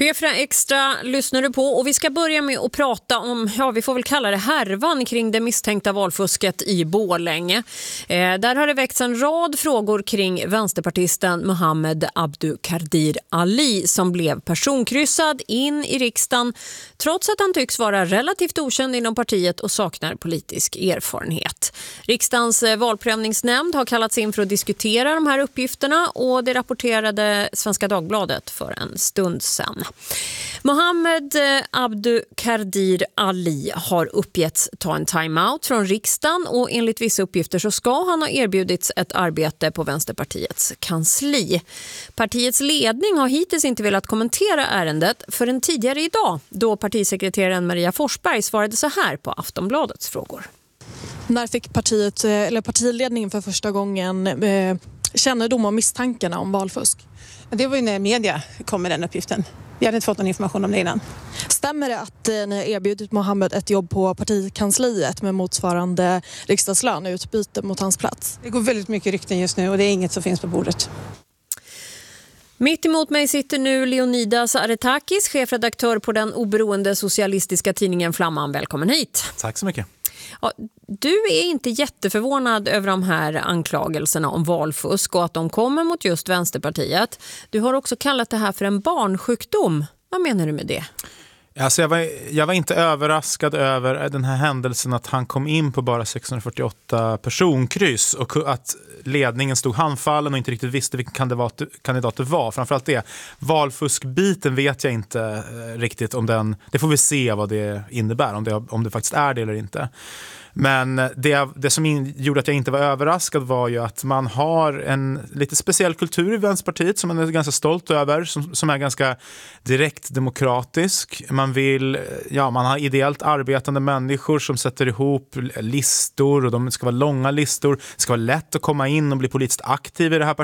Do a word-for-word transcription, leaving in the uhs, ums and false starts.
P fyra Extra lyssnar du på och vi ska börja med att prata om, ja vi får väl kalla det härvan kring det misstänkta valfusket i Borlänge. Eh, där har det väckts en rad frågor kring vänsterpartisten Mohammed Abdukadir Ali som blev personkryssad in i riksdagen trots att han tycks vara relativt okänd inom partiet och saknar politisk erfarenhet. Riksdagens valprövningsnämnd har kallats in för att diskutera de här uppgifterna och det rapporterade Svenska Dagbladet för en stund sedan. Mohammed Abdukadir Ali har uppgetts ta en timeout från riksdagen och enligt vissa uppgifter så ska han ha erbjudits ett arbete på Vänsterpartiets kansli. Partiets ledning har hittills inte velat kommentera ärendet förrän tidigare idag då partisekreteraren Maria Forsberg svarade så här på Aftonbladets frågor. När fick partiet, eller partiledningen för första gången eh, kännedom om misstankarna om valfusk? Det var ju när media kom med den uppgiften. Vi hade inte fått någon information om det innan. Stämmer det att eh, ni har erbjudit Mohammed ett jobb på partikansliet med motsvarande riksdagslön i utbyte mot hans plats? Det går väldigt mycket rykten just nu och det är inget som finns på bordet. Mitt emot mig sitter nu Leonidas Aretakis, chefredaktör på den oberoende socialistiska tidningen Flamman. Välkommen hit. Tack så mycket. Ja, du är inte jätteförvånad över de här anklagelserna om valfusk och att de kommer mot just Vänsterpartiet. Du har också kallat det här för en barnsjukdom. Vad menar du med det? Alltså jag, var, jag var inte överraskad över den här händelsen att han kom in på bara sexhundrafyrtioåtta personkryss och att ledningen stod handfallen och inte riktigt visste vilken kandidat, kandidat det var. Framförallt det. Valfuskbiten vet jag inte eh, riktigt om den. Det får vi se vad det innebär, om det, om det faktiskt är det eller inte. Men det, det som in, gjorde att jag inte var överraskad var ju att man har en lite speciell kultur i Vänsterpartiet som man är ganska stolt över, som, som är ganska direkt demokratisk. Man vill, ja, man har ideellt arbetande människor som sätter ihop listor och de ska vara långa listor. Det ska vara lätt att komma in och bli politiskt aktiv i det här partiet.